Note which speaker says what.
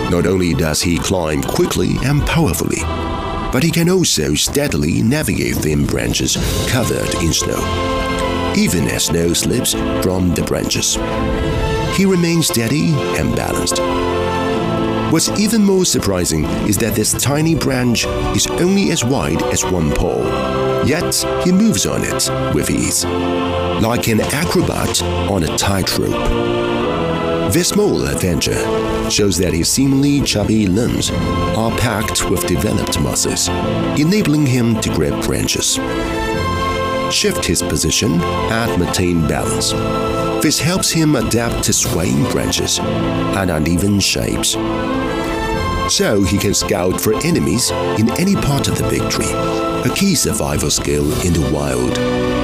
Speaker 1: Not only does he climb quickly and powerfully, but he can also steadily navigate thin branches covered in snow. Even as snow slips from the branches, he remains steady and balanced. What's even more surprising is that this tiny branch is only as wide as one pole, yet he moves on it with ease, like an acrobat on a tightrope. This small adventure shows that his seemingly chubby limbs are packed with developed muscles, enabling him to grip branches, shift his position, and maintain balance. This helps him adapt to swaying branches and uneven shapes, so he can scout for enemies in any part of the big tree, a key survival skill in the wild.